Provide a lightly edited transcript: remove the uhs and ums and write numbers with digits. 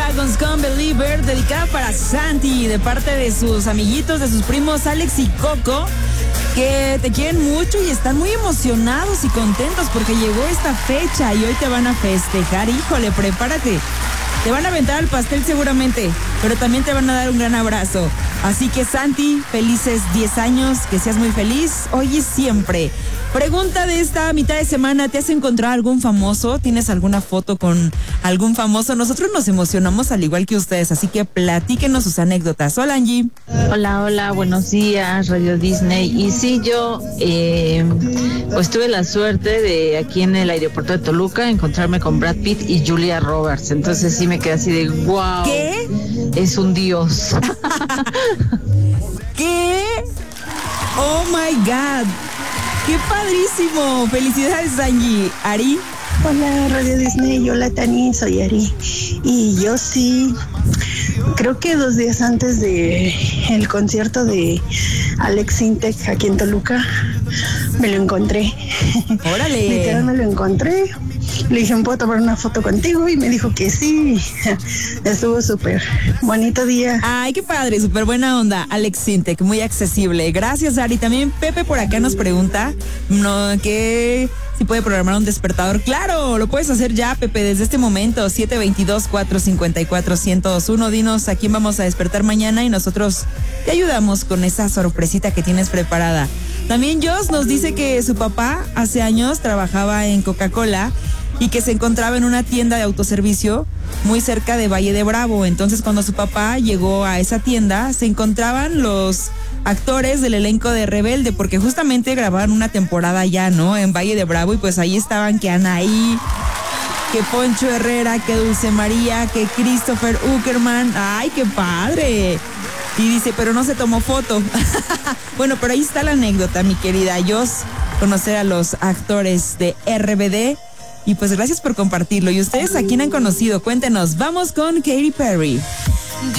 Dragons con Believer, dedicada para Santi, de parte de sus amiguitos, de sus primos Alex y Coco, que te quieren mucho y están muy emocionados y contentos porque llegó esta fecha y hoy te van a festejar. Híjole, prepárate. Te van a aventar al pastel seguramente, pero también te van a dar un gran abrazo. Así que Santi, felices 10 años, que seas muy feliz hoy y siempre. Pregunta de esta mitad de semana, ¿te has encontrado algún famoso? ¿Tienes alguna foto con algún famoso? Nosotros nos emocionamos al igual que ustedes, así que platíquenos sus anécdotas. Hola, Angie. Hola, buenos días, Radio Disney. Y sí, yo pues tuve la suerte de aquí en el aeropuerto de Toluca encontrarme con Brad Pitt y Julia Roberts. Entonces sí me quedé así de wow. ¿Qué? Es un dios. ¿Qué? Oh my God. ¡Qué padrísimo! ¡Felicidades, Angie! ¿Ari? Hola, Radio Disney. Hola, Tani. Soy Ari. Y yo sí, creo que 2 días antes de el concierto de Alex Intec aquí en Toluca, me lo encontré. ¡Órale! Literal me lo encontré. Le dije, ¿puedo tomar una foto contigo? Y me dijo que sí. Estuvo súper bonito día. Ay, qué padre, súper buena onda. Alex Sintec, muy accesible. Gracias, Ari. También Pepe por acá nos pregunta que si puede programar un despertador. Claro, lo puedes hacer ya, Pepe, desde este momento. 722-454-1021. Dinos a quién vamos a despertar mañana y nosotros te ayudamos con esa sorpresita que tienes preparada. También Jos nos dice que su papá hace años trabajaba en Coca-Cola y que se encontraba en una tienda de autoservicio muy cerca de Valle de Bravo. Entonces, cuando su papá llegó a esa tienda, se encontraban los actores del elenco de Rebelde, porque justamente grababan una temporada ya, ¿no? En Valle de Bravo, y pues ahí estaban que Anaí, que Poncho Herrera, que Dulce María, que Christopher Uckerman. ¡Ay, qué padre! Y dice, pero no se tomó foto. Bueno, pero ahí está la anécdota, mi querida Jos, conocer a los actores de RBD. Y pues gracias por compartirlo. ¿Y ustedes a quién han conocido? Cuéntenos. Vamos con Katy Perry.